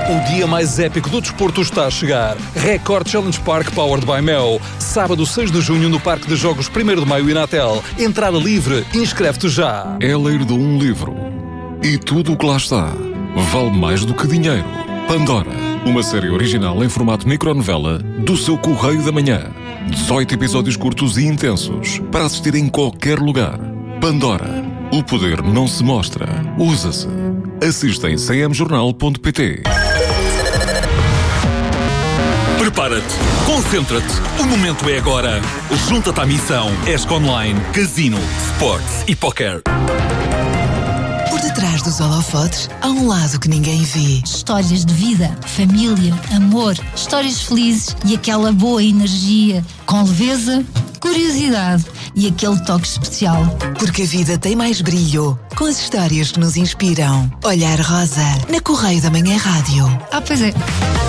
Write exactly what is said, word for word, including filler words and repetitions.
O dia mais épico do desporto está a chegar. Record Challenge Park Powered by Mel. Sábado seis de junho no Parque de Jogos primeiro de Maio Inatel. Entrada livre. Inscreve-te já. Ela herdou um livro. E tudo o que lá está vale mais do que dinheiro. Pandora. Uma série original em formato micronovela do seu Correio da Manhã. dezoito episódios curtos e intensos para assistir em qualquer lugar. Pandora. O poder não se mostra. Usa-se. Assista em c m jornal ponto p t. Prepara-te, concentra-te, o momento é agora. Junta-te à missão ESC Online, Casino, Sports e Poker. Por detrás dos holofotes há um lado que ninguém vê. Histórias de vida, família, amor, histórias felizes e aquela boa energia, com leveza, curiosidade e aquele toque especial. Porque a vida tem mais brilho com as histórias que nos inspiram. Olhar Rosa, na Correio da Manhã Rádio. Ah, pois é.